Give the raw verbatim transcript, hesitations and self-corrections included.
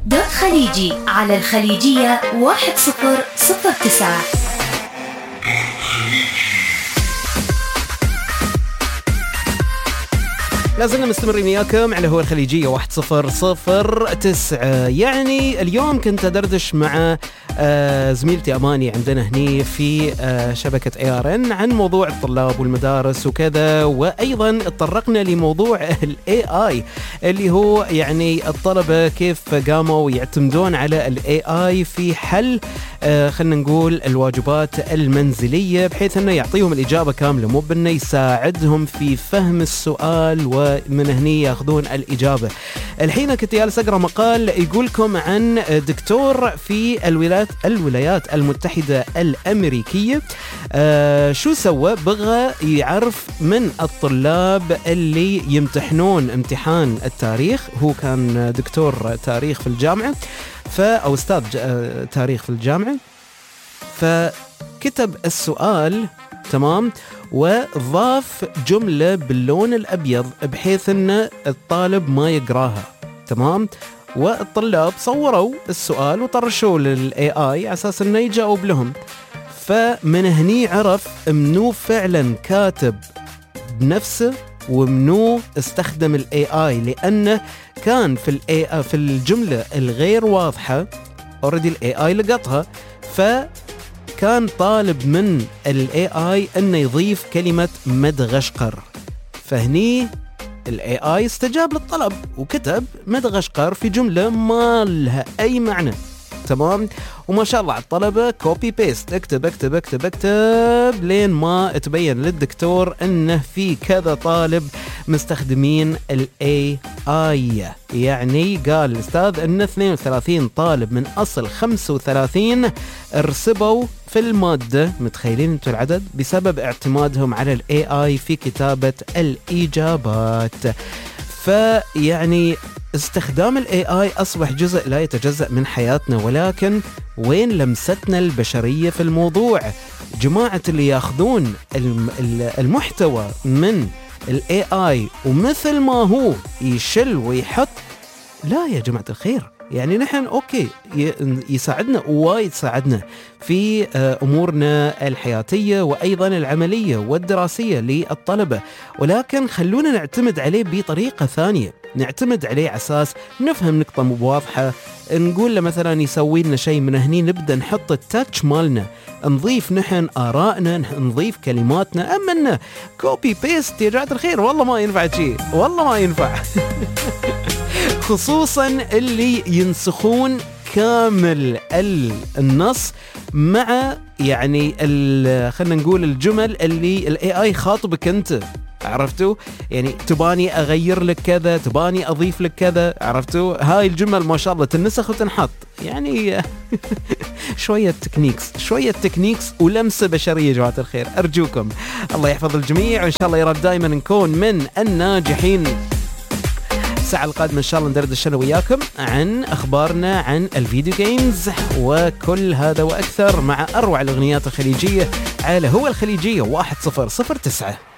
دوت خليجي على الخليجية واحد صفر صفر تسعة. لازلنا مستمرين وياكم على هو الخليجية واحد صفر صفر تسعة. يعني اليوم كنت أدردش مع آه زميلتي أماني عندنا هني في آه شبكة إيه آر إن عن موضوع الطلاب والمدارس وكذا، وأيضا اتطرقنا لموضوع ال إيه آي اللي هو يعني الطلبة كيف قاموا يعتمدون على ال إيه آي في حل آه خلنا نقول الواجبات المنزلية، بحيث أنه يعطيهم الإجابة كاملة، مو بأنه يساعدهم في فهم السؤال ومن هني ياخذون الإجابة. الحين كنت جالس أقرأ مقال يقولكم عن دكتور في الولايات الولايات المتحدة الأمريكية. آه شو سوى؟ بغى يعرف من الطلاب اللي يمتحنون امتحان التاريخ، هو كان دكتور تاريخ في الجامعة ف أو أستاذ تاريخ في الجامعة، فكتب السؤال تمام وضاف جملة باللون الأبيض بحيث أن الطالب ما يقراها تمام، والطلاب صوروا السؤال وطرشوا للإي آي على أساس أنه يجاوب لهم. فمن هني عرف منو فعلا كاتب بنفسه ومنو استخدم الإي آي، لأنه كان في الإي في الجملة الغير واضحة already الإي آي لقطها، فكان طالب من الإي آي أنه يضيف كلمة مدغشقر، فهني الإي آي استجاب للطلب وكتب مدغشقر في جملة ما لها أي معنى تمام. وما شاء الله على الطلبة كوبي بيست، اكتب اكتب اكتب اكتب لين ما تبين للدكتور انه في كذا طالب مستخدمين الاي اي. يعني قال الاستاذ ان اثنين وثلاثين طالب من اصل خمسة وثلاثين ارسبوا في المادة، متخيلين انتوا العدد، بسبب اعتمادهم على الاي اي في كتابة الاجابات. فيعني استخدام الاي اي اصبح جزء لا يتجزأ من حياتنا، ولكن وين لمستنا البشرية في الموضوع؟ جماعة اللي ياخذون المحتوى من الاي اي ومثل ما هو يشل ويحط، لا يا جماعة الخير، يعني نحن اوكي يساعدنا وايد، يساعدنا في امورنا الحياتيه وايضا العمليه والدراسيه للطلبه، ولكن خلونا نعتمد عليه بطريقه ثانيه، نعتمد عليه على اساس نفهم نقطه مو واضحه، نقول له مثلا يسوي لنا شيء من هني، نبدا نحط التاتش مالنا، نضيف نحن آرائنا، نضيف كلماتنا. أما إنه كوبي بيست يا جماعة الخير والله ما ينفع شيء، والله ما ينفع. خصوصا اللي ينسخون كامل النص مع يعني خلنا نقول الجمل اللي الاي اي خاطبك انت، عرفتوا؟ يعني تباني اغير لك كذا، تباني اضيف لك كذا، عرفتوا؟ هاي الجمل ما شاء الله تنسخ وتنحط، يعني شوية تكنيكس شوية تكنيكس ولمسة بشرية يا جماعة الخير. أرجوكم الله يحفظ الجميع، وإن شاء الله يا رب دائما نكون من الناجحين. الساعة القادمة إن شاء الله ندردش أنا وياكم عن أخبارنا عن الفيديو جيمز وكل هذا وأكثر مع أروع الأغنيات الخليجية على هو الخليجية واحد صفر صفر تسعة.